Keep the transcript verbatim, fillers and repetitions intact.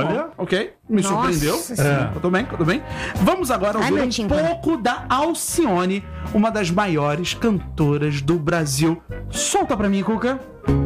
Olha. Bom, ok, me Nossa surpreendeu. Senhora. É. Tudo bem, tudo bem. Vamos agora Ai, ouvir meu um tímpano. pouco da Alcione, uma das maiores cantoras do Brasil. Solta pra mim, Cuca.